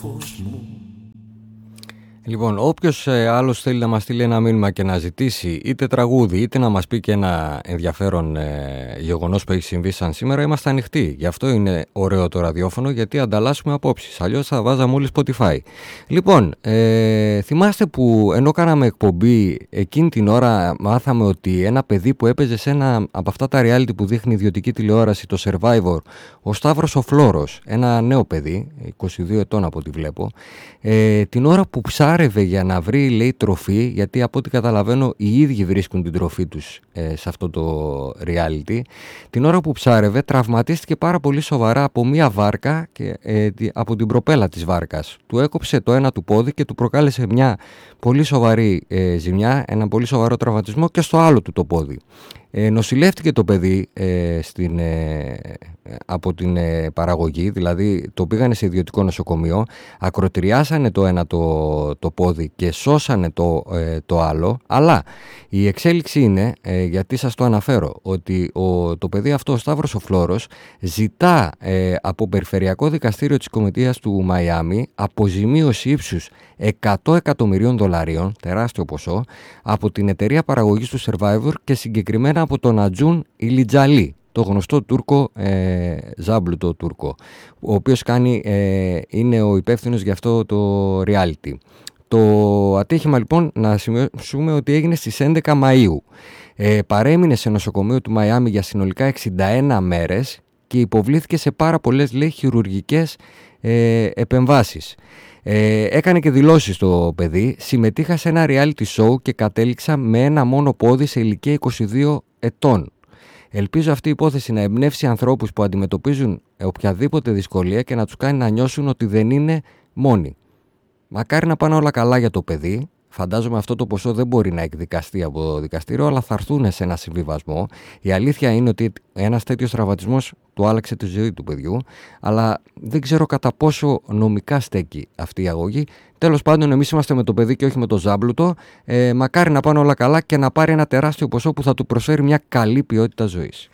φως μου. Λοιπόν, όποιος άλλος θέλει να μας στείλει ένα μήνυμα και να ζητήσει είτε τραγούδι είτε να μας πει και ένα ενδιαφέρον γεγονός που έχει συμβεί σαν σήμερα, είμαστε ανοιχτοί. Γι' αυτό είναι ωραίο το ραδιόφωνο, γιατί ανταλλάσσουμε απόψεις. Αλλιώς θα βάζαμε όλοι Spotify. Λοιπόν, θυμάστε που ενώ κάναμε εκπομπή εκείνη την ώρα μάθαμε ότι ένα παιδί που έπαιζε σε ένα από αυτά τα reality που δείχνει ιδιωτική τηλεόραση, το Survivor, ο Σταύρος ο Φλόρος, ένα νέο παιδί, 22 ετών από ό,τι βλέπω, την ώρα που ψάρευε για να βρει, λέει, τροφή, γιατί από ό,τι καταλαβαίνω οι ίδιοι βρίσκουν την τροφή τους σε αυτό το reality, την ώρα που ψάρευε τραυματίστηκε πάρα πολύ σοβαρά από μία βάρκα και από την προπέλα της βάρκας. Του έκοψε το ένα του πόδι και του προκάλεσε μια πολύ σοβαρή ζημιά, ένα πολύ σοβαρό τραυματισμό και στο άλλο του το πόδι. Νοσηλεύτηκε το παιδί από την παραγωγή, δηλαδή το πήγανε σε ιδιωτικό νοσοκομείο, ακροτηριάσανε το ένα το πόδι και σώσανε το άλλο, αλλά η εξέλιξη είναι, γιατί σας το αναφέρω, ότι το παιδί αυτό, ο Σταύρος ο Φλόρος, ζητά από Περιφερειακό Δικαστήριο της Κομιτείας του Μαϊάμι αποζημίωση ύψους $100 εκατομμυρίων, τεράστιο ποσό, από την εταιρεία παραγωγής του Survivor και συγκεκριμένα από τον Ατζούν Ιλιτζαλή, το γνωστό Τούρκο, ζάμπλουτο Τούρκο, ο οποίος είναι ο υπεύθυνος για αυτό το reality. Το ατύχημα λοιπόν, να σημειώσουμε ότι έγινε στις 11 Μαΐου. Παρέμεινε σε νοσοκομείο του Μαϊάμι για συνολικά 61 μέρες και υποβλήθηκε σε πάρα πολλές, λέει, χειρουργικές επεμβάσεις. Έκανε και δηλώσεις το παιδί. Συμμετείχα σε ένα reality show και κατέληξα με ένα μόνο πόδι σε ηλικία 22 ετών. Ελπίζω αυτή η υπόθεση να εμπνεύσει ανθρώπους που αντιμετωπίζουν οποιαδήποτε δυσκολία και να τους κάνει να νιώσουν ότι δεν είναι μόνοι. Μακάρι να πάνε όλα καλά για το παιδί. Φαντάζομαι αυτό το ποσό δεν μπορεί να εκδικαστεί από το δικαστήριο, αλλά θα έρθουν σε ένα συμβιβασμό. Η αλήθεια είναι ότι ένας τέτοιος τραυματισμός του άλλαξε τη ζωή του παιδιού, αλλά δεν ξέρω κατά πόσο νομικά στέκει αυτή η αγωγή. Τέλος πάντων, εμείς είμαστε με το παιδί και όχι με το ζάμπλουτο. Μακάρι να πάνε όλα καλά και να πάρει ένα τεράστιο ποσό που θα του προσφέρει μια καλή ποιότητα ζωής.